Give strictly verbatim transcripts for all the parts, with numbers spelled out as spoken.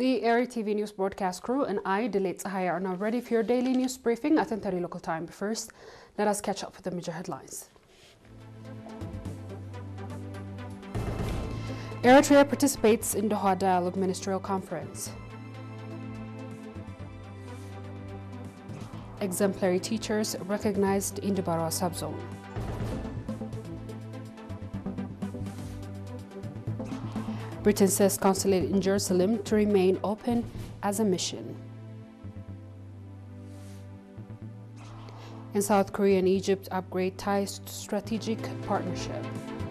The Area T V News broadcast crew and I, Delayed Sahaya, are now ready for your daily news briefing at ten thirty local time. But first, let us catch up with the major headlines. Eritrea participates in Doha Dialogue Ministerial Conference. Exemplary teachers recognized in the Barwa subzone. Britain says consulate in Jerusalem to remain open as a mission. And South Korea and Egypt upgrade ties to strategic partnership.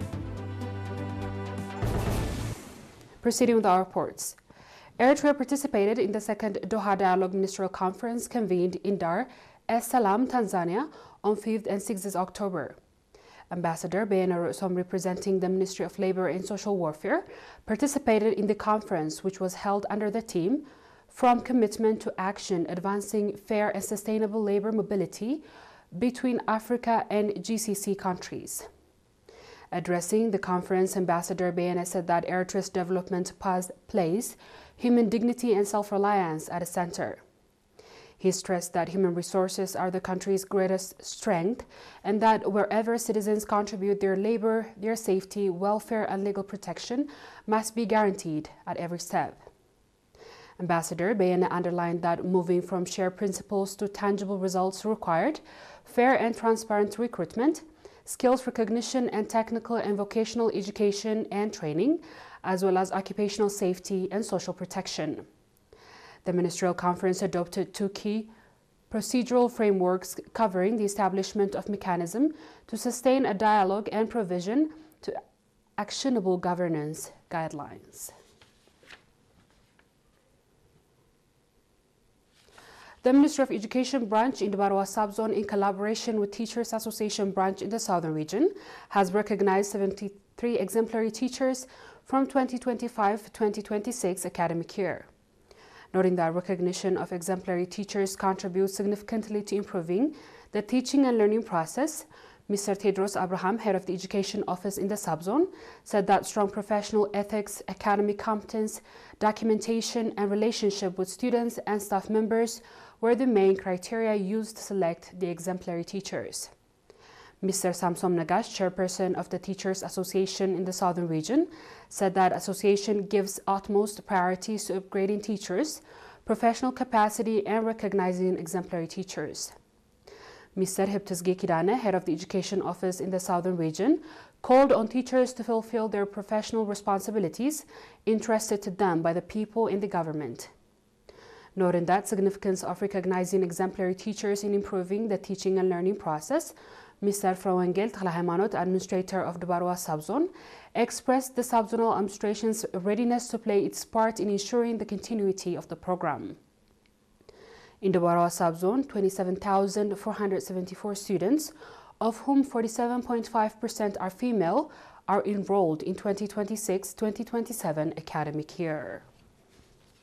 Proceeding with our reports. Eritrea participated in the second Doha Dialogue Ministerial Conference convened in Dar es Salaam, Tanzania on fifth and sixth October. Ambassador Beyene Rosom, representing the Ministry of Labor and Social Welfare, participated in the conference, which was held under the theme From Commitment to Action, Advancing Fair and Sustainable Labor Mobility between Africa and G C C countries. Addressing the conference, Ambassador Beyene said that Eritrea's development places human dignity and self-reliance at the center. He stressed that human resources are the country's greatest strength and that wherever citizens contribute their labor, their safety, welfare, and legal protection must be guaranteed at every step. Ambassador Beyene underlined that moving from shared principles to tangible results required fair and transparent recruitment, skills recognition, and technical and vocational education and training, as well as occupational safety and social protection. The ministerial conference adopted two key procedural frameworks covering the establishment of mechanism to sustain a dialogue and provision to actionable governance guidelines. The Ministry of Education branch in the Barwa subzone, in collaboration with Teachers Association branch in the southern region, has recognized seventy-three exemplary teachers from twenty twenty-five to twenty twenty-six academic year. Noting that recognition of exemplary teachers contributes significantly to improving the teaching and learning process, Mister Tedros Abraham, head of the Education Office in the subzone, said that strong professional ethics, academic competence, documentation, and relationship with students and staff members were the main criteria used to select the exemplary teachers. Mister Samsom Nagash, chairperson of the Teachers Association in the southern region, said that association gives utmost priorities to upgrading teachers, professional capacity, and recognizing exemplary teachers. Mister Hiptisge Kidane, head of the Education Office in the southern region, called on teachers to fulfill their professional responsibilities entrusted to them by the people in the government. Noting that significance of recognizing exemplary teachers in improving the teaching and learning process, Mister Frauengel Thalahaimanot, administrator of the Barwa subzone, expressed the subzonal administration's readiness to play its part in ensuring the continuity of the program. In the Barwa subzone, twenty-seven thousand four hundred seventy-four students, of whom forty-seven point five percent are female, are enrolled in twenty twenty-six to twenty twenty-seven academic year.